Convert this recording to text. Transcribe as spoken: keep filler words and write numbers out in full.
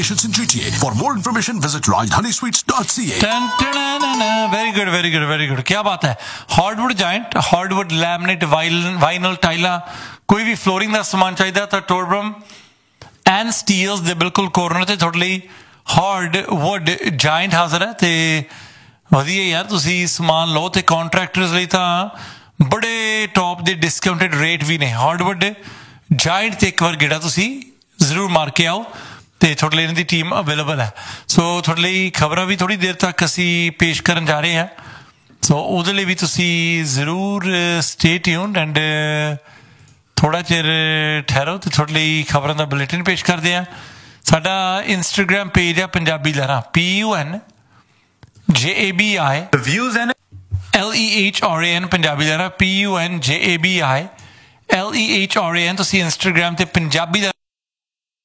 in G T A. For more information, visit rajdhani sweets dot c a. Very good, very good, very good. क्या बात है? Hardwood giant, hardwood laminate, vinyl टाइला, कोई भी flooring ਦਾ ਸਮਾਨ ਚਾਹੀਦਾ ਤਾਂ Torbram and Steels ਦੇ ਬਿਲਕੁਲ ਕੋਰਨਰ ਤੇ ਤੁਹਾਡੇ ਲਈ hardwood giant ਹਾਜ਼ਰ ਹੈ ਤੇ ਵਧੀਆ ਯਾਰ ਤੁਸੀਂ ਸਮਾਨ ਲਓ ਤੇ ਕੰਟਰੈਕਟਰਸ ਲਈ ਤਾਂ ਬੜੇ ਟੌਪ ਦੇ ਡਿਸਕਾਊਂਟਡ ਰੇਟ ਵੀ ਨੇ ਹਾਰਡਵੁੱਡ ਜਾਇੰਟ ਤੇ ਇੱਕ ਵਾਰ ਗੇੜਾ ਤੁਸੀਂ ਜ਼ਰੂਰ ਮਾਰ ਕੇ ਆਓ ਤੇ ਤੁਹਾਡੇ ਲਈ ਇਹਨਾਂ ਦੀ ਟੀਮ ਅਵੇਲੇਬਲ ਹੈ ਸੋ ਤੁਹਾਡੇ ਲਈ ਖਬਰਾਂ ਵੀ ਥੋੜ੍ਹੀ ਦੇਰ ਤੱਕ ਅਸੀਂ ਪੇਸ਼ ਕਰਨ ਜਾ ਰਹੇ ਹਾਂ ਸੋ ਉਹਦੇ ਲਈ ਵੀ ਤੁਸੀਂ ਜ਼ਰੂਰ ਸਟੇ ਟਿਊਨਡ ਐਂਡ ਥੋੜ੍ਹਾ ਚਿਰ ਠਹਿਰੋ ਤੇ ਤੁਹਾਡੇ ਲਈ ਖਬਰਾਂ ਦਾ ਬੁਲੇਟਿਨ ਪੇਸ਼ ਕਰਦੇ ਹਾਂ ਸਾਡਾ ਇੰਸਟਾਗ੍ਰਾਮ ਪੇਜ ਹੈ ਪੰਜਾਬੀ ਲਹਿਰਾਂ ਪੀ ਯੂ ਐਨ ਜੇ A B I views N L E H R A ਐਨ ਪੰਜਾਬੀ ਲਹਿਰਾਂ ਪੀ ਯੂ ਐਨ ਜੇ A B I L E H R A ਐਨ ਤੁਸੀਂ ਇੰਸਟਾਗ੍ਰਾਮ ਤੇ ਪੰਜਾਬੀ ਲਹਿਰਾਂ